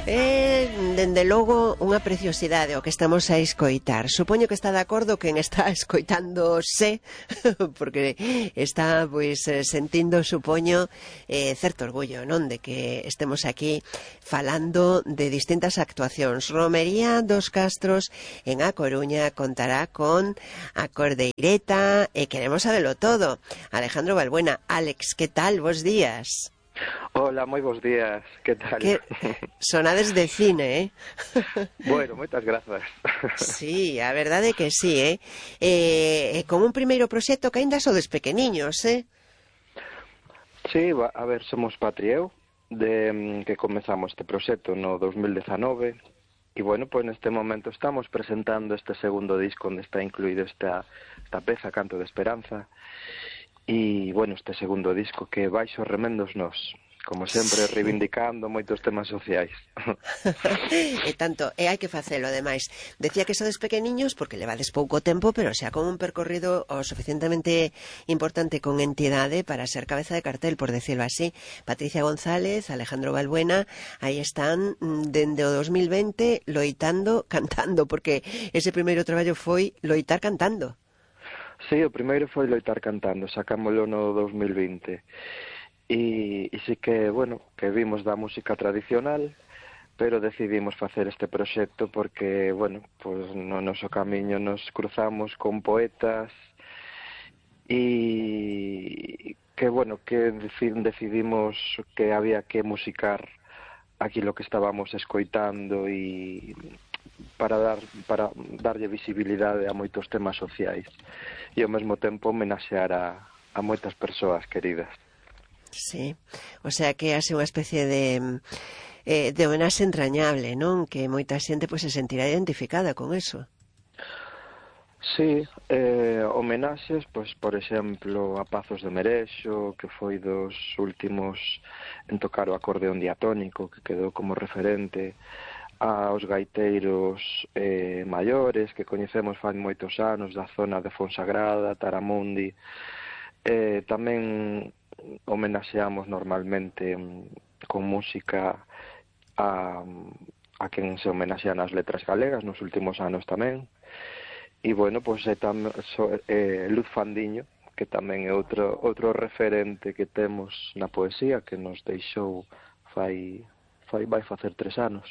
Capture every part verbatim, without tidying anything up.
É, dende logo, unha preciosidade o que estamos a escoitar. Supoño que está de acordo quen está escoitándose, porque está, pois, sentindo, supoño, eh, certo orgullo, non? De que estemos aquí falando de distintas actuacións. Romería dos Castros en A Coruña contará con a Cordeireta e queremos sabelo todo. Alejandro Balbuena. Alex, que tal? Bos días. Hola, moi bons días, que tal? Que sonades de cine, eh? Bueno, moitas grazas. Sí, a verdade é que sí, eh? eh? Con un primeiro proxecto que aínda sodes pequeniños, eh? Sí, a ver, somos Patrieu, de que comezamos este proxecto no dos mil dezanove, e bueno, pois neste momento estamos presentando este segundo disco onde está incluído esta, esta peza, Canto de Esperanza, e, bueno, este segundo disco que Baixo Remendos Nós, como sempre, reivindicando moitos temas sociais. E tanto, e hai que facelo, ademais. Decía que sodes pequeniños porque levades pouco tempo, pero xa con un percorrido o suficientemente importante con entidade para ser cabeza de cartel, por decirlo así. Patricia González, Alejandro Balbuena, aí están dende o dos mil vinte loitando, cantando, porque ese primeiro traballo foi loitar cantando. Sí, o primeiro foi loitar cantando, sacámoslo no dos mil vinte. E, e sí que, bueno, que vimos da música tradicional, pero decidimos facer este proxecto porque, bueno, pues no noso camiño nos cruzamos con poetas e que, bueno, que decidimos que había que musicar aquilo que estábamos escoitando e para dar para darlle visibilidade a moitos temas sociais e ao mesmo tempo homenaxear a, a moitas persoas queridas. Sí, o sea que hace unha especie de eh, de homenaxe entrañable, non? Que moita xente pois, se sentirá identificada con eso. Sí, eh, homenaxes, pois, por exemplo, a Pazos de Merexo, que foi dos últimos en tocar o acordeón diatónico, que quedou como referente, aos gaiteiros eh, maiores que coñecemos fai moitos anos da zona de Fonsagrada, Taramundi. Eh, tamén homenaxeamos normalmente con música a, a quen se homenaxea nas letras galegas nos últimos anos tamén. E, bueno, pois é tam, so, eh, Luz Fandiño, que tamén é outro, outro referente que temos na poesía, que nos deixou fai, fai vai facer tres anos.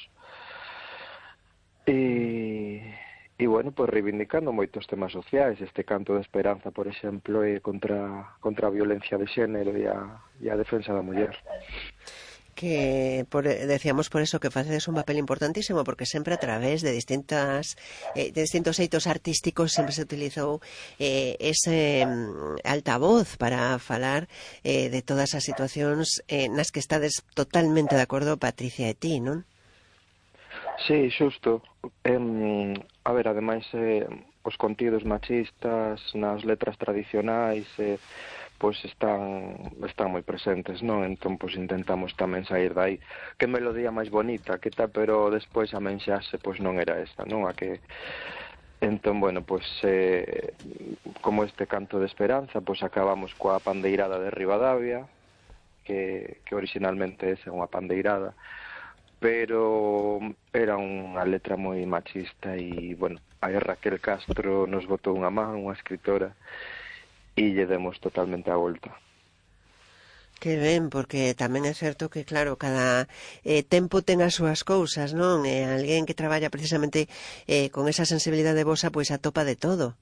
E, e bueno, pois reivindicando moitos temas sociais. Este Canto de Esperanza, por exemplo, é contra, contra a violencia de xénero e a, e a defensa da muller. Que por, decíamos por eso que facedes un papel importantísimo, porque sempre a través de distintas eh, de distintos eitos artísticos sempre se utilizou eh, ese mm, altavoz para falar eh, de todas as situacións eh, nas que estades totalmente de acordo Patricia e ti, non? Sí, xusto. Eh, a ver, ademais, eh, os contidos machistas nas letras tradicionais eh, pois están están moi presentes, non? Entón, pois intentamos tamén sair dai. Que melodía máis bonita, que tal, pero despois a menxase pois non era esta, non? A que entón, bueno, pois eh, como este Canto de Esperanza, pois acabamos coa pandeirada de Ribadavia, que que originalmente esa é unha pandeirada, pero era unha letra moi machista e, bueno, a Raquel Castro nos botou unha man, unha escritora, e lle demos totalmente a volta. Que ben, porque tamén é certo que, claro, cada eh, tempo ten as súas cousas, non? E alguén que traballa precisamente eh, con esa sensibilidade vosa, pois atopa de todo.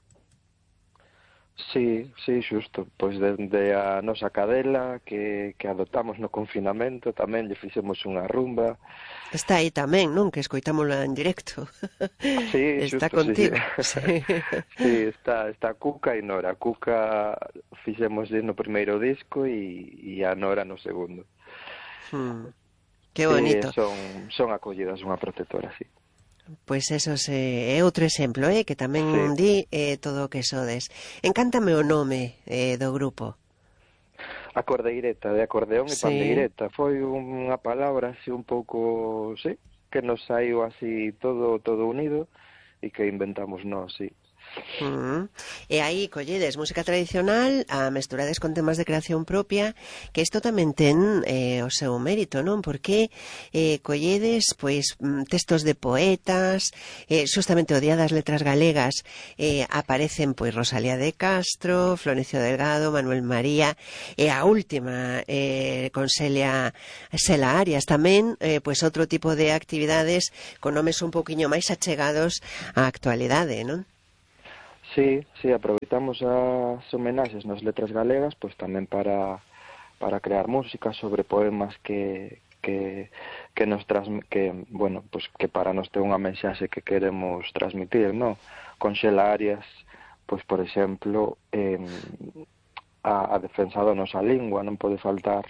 Sí, sí, xusto. Pois dende a nosa cadela que, que adoptamos no confinamento tamén lle fixemos unha rumba. Está aí tamén, non? Que escoitámosla en directo. Sí, está xusto, contigo. sí. Sí, sí, está, está Cuca e Nora. Cuca fixemos no primeiro disco e, e a Nora no segundo. Hmm. Que bonito. Sí, son, son acollidas unha protectora, sí. Pois eso se, é outro exemplo, eh, que tamén sí. di eh, todo o que sodes. Encántame o nome eh, do grupo. A Cordeireta, de acordeón e sí. pandeireta. Foi unha palabra así un pouco, sí, que nos saiu así todo todo unido e que inventamos nós, sí. Uh-huh. E aí colledes música tradicional a mesturades con temas de creación propia, que isto tamén ten eh, o seu mérito, non? Porque eh, colledes pois textos de poetas, eh, xustamente o Día das Letras Galegas eh, aparecen pois Rosalía de Castro, Florencio Delgado, Manuel María, e a última eh, con Celia Sela Arias tamén, eh, pois outro tipo de actividades con nomes un poquinho máis achegados á actualidade, non? Sí, sí, aproveitamos as homenaxes nas letras galegas, pois tamén para para crear música sobre poemas que que que nos transm que, bueno, pois que para nós ten unha mensaxe que queremos transmitir, ¿no? Con Xela Arias, pois por exemplo, eh, a, a defensa da nosa lingua non pode faltar.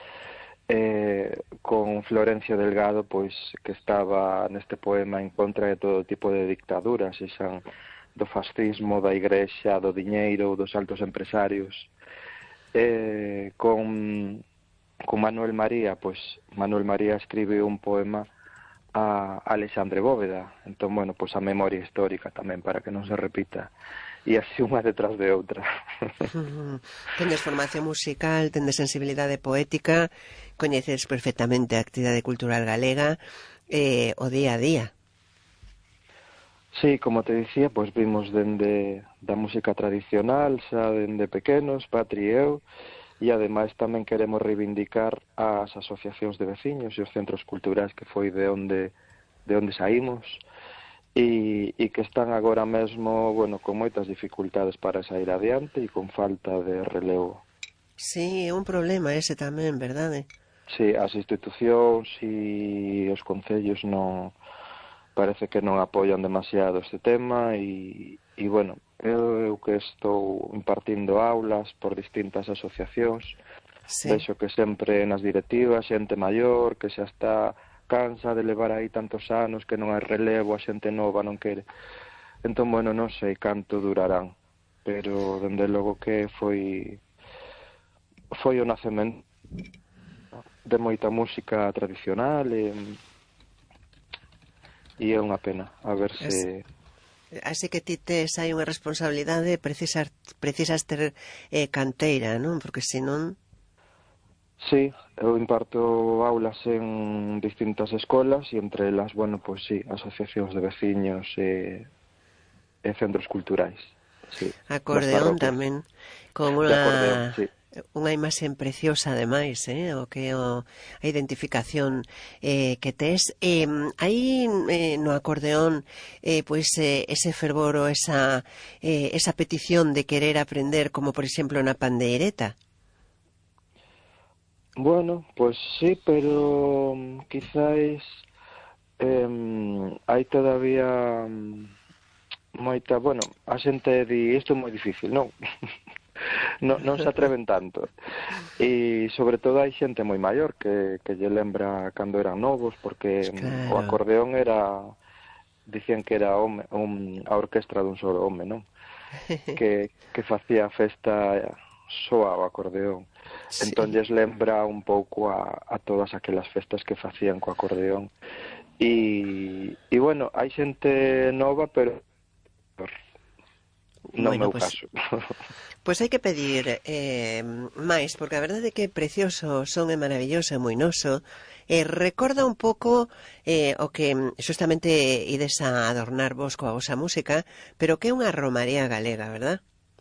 Eh, con Florencio Delgado, pois que estaba neste poema en contra de todo tipo de dictaduras, xan do fascismo, da igrexa, do diñeiro, dos altos empresarios. Eh, con, con Manuel María, pois Manuel María escribe un poema a Alexandre Bóveda. Entón, bueno, pois a memoria histórica tamén, para que non se repita. E así unha detrás de outra. Uh-huh. Tendes formación musical, tendes sensibilidade poética, coñeces perfectamente a actividade cultural galega, eh, o día a día. Sí, como te dicía, pois vimos dende da música tradicional, xa dende pequenos, Patri e eu, e ademais tamén queremos reivindicar as asociacións de veciños e os centros culturais que foi de onde de onde saímos e, e que están agora mesmo, bueno, con moitas dificultades para sair adiante e con falta de relevo. Sí, é un problema ese tamén, verdade? Sí, as institucións e os concellos non parece que non apoian demasiado este tema e, e bueno, eu, eu que estou impartindo aulas por distintas asociacións, sí. Vexo que sempre nas directivas xente maior que xa está cansa de levar aí tantos anos que non hai relevo, a xente nova non quere. Entón, bueno, non sei canto durarán, pero dende logo que foi foi o nacemento de moita música tradicional e e é unha pena, a ver se... Así que ti tes hai unha responsabilidade, precisas, precisas ter eh, canteira, non? Porque senón... Sí, eu imparto aulas en distintas escolas e entre elas, bueno, pois sí, asociacións de veciños e, e centros culturais. Sí, acordeón tamén, con unha... acordeón, sí. Unha imaxe preciosa ademais, eh, o que o, a identificación eh, que tes. Eh, aí eh, no acordeón eh, pois eh, ese fervor ou esa, eh, esa petición de querer aprender, como por exemplo na pandeireta. Bueno, pois sí, pero quizáis eh, hai todavía moita, bueno, a xente di isto é moi difícil, non? non, non se atreven tanto e sobre todo hai xente moi maior que, que lle lembra cando eran novos porque claro. O acordeón era dicían que era home, un, a orquestra dun solo home, non? que, que facía festa soa o acordeón sí. Entón lles lembra un pouco a, a todas aquelas festas que facían co acordeón e, e bueno, hai xente nova pero no bueno, meu pues... caso. Pois hai que pedir eh, máis, porque a verdade é que é precioso, son é maravilloso, é moi noso, e eh, recorda un pouco eh, o que xustamente ides a adornar vos coa vosa música, pero que é unha romaría galega, verdad?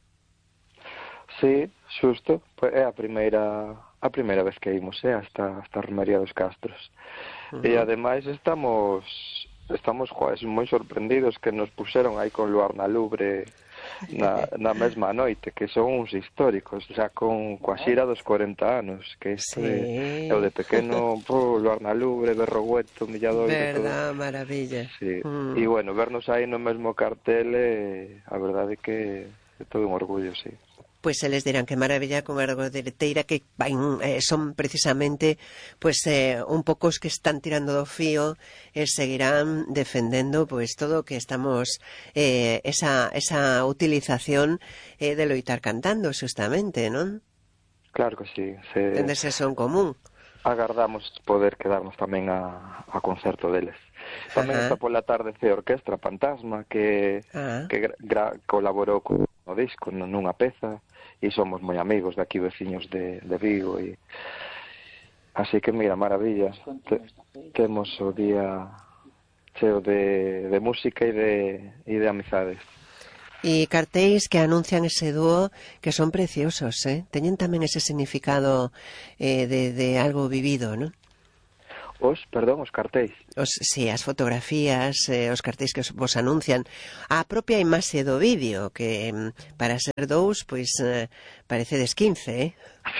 Sí, xusto, pues é a primeira a primeira vez que imos, eh, hasta, hasta a romaría dos Castros. Uh -huh. E ademais estamos estamos joas, moi sorprendidos que nos puxeron aí con Luar na Lubre na, na mesma noite, que son uns históricos, xa con coa xira dos corenta anos, que isto sí. é o de pequeno, po, Luar na Lubre, Berrogueto, Milladoiro, verdad, todo. Maravilla. Sí. Mm. E bueno, vernos aí no mesmo cartel, eh, a verdade é que é todo un orgullo, sí. Pois pues eles dirán que maravilla con a dereiteira que van, eh, son precisamente pues, eh, un pouco os que están tirando do fío e eh, seguirán defendendo pues, todo o que estamos eh, esa, esa utilización eh, de loitar cantando, justamente, non? Claro que sí. Se... Tendes eso en común. agardamos poder quedarnos tamén a, a concerto deles. Tamén Ajá. está pola tarde a Orquestra Fantasma, que, Ah. que gra, gra, colaborou co no disco, nunha peza, e somos moi amigos de aquí, veciños de, de Vigo, e así que mira, maravilla. Te, temos o día cheo de, de música e de, e de amizades. E cartéis que anuncian ese dúo que son preciosos, eh? Teñen tamén ese significado eh, de, de algo vivido, non? Os, perdón, os cartéis. Os, sí, as fotografías, eh, os cartéis que os, vos anuncian, a propia imaxe do vídeo, que para ser dous, pois eh, parecedes quince, eh?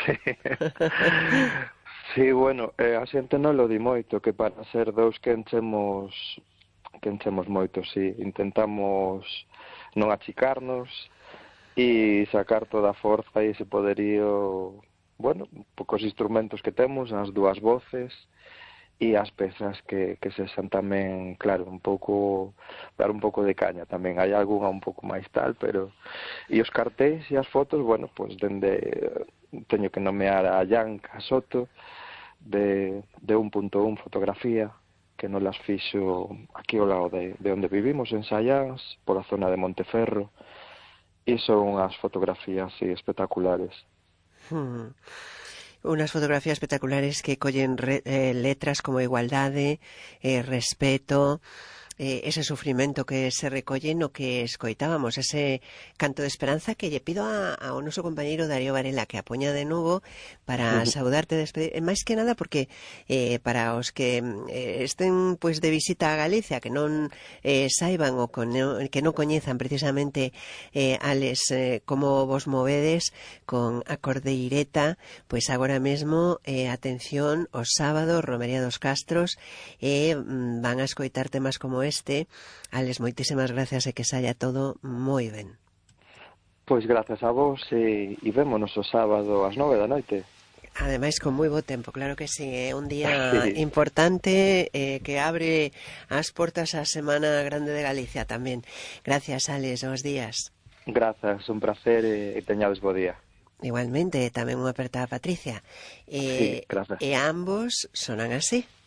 Sí, bueno, eh, a xente non lo di moito, que para ser dous que enchemos, que enchemos moito, sí. Intentamos non achicarnos e sacar toda a forza e ese poderío, bueno, cos instrumentos que temos, as dúas voces e as pezas que, que se xan tamén, claro, un pouco, dar un pouco de caña tamén. Hai algunha un pouco máis tal, pero... E os cartéis e as fotos, bueno, pois dende... Teño que nomear a Yanka Soto, de, de un punto un fotografía, que nos las fixo aquí ao lado de, de onde vivimos, en Sallans, pola zona de Monteferro, e son as fotografías sí, espectaculares. Hmm. Unas fotografías espectaculares que collen re, eh, letras como igualdade, eh, respeto, eh, ese sufrimento que se recolle no que escoitábamos, ese canto de esperanza que lle pido a, ao noso compañeiro Darío Varela que apoña de novo para saudarte, despedir, eh, máis que nada porque eh, para os que eh, estén pois de visita a Galicia, que non eh, saiban ou con, que non coñezan precisamente eh, ales eh, como vos movedes con a cordeireta, pois agora mesmo eh, atención, o sábado Romería dos Castros e eh, van a escoitar temas como este. Ales, moitísimas gracias e que saia todo moi ben. Pois gracias a vos e, e vémonos o sábado ás nove da noite. Ademais, con moi bo tempo, claro que sí, é un día Sí. importante eh, que abre as portas á Semana Grande de Galicia tamén. Gracias, Ales, os días. Grazas, un placer e, e teñades bo día. Igualmente, tamén unha aperta a Patricia. Sí, E, grazas. e ambos sonan así.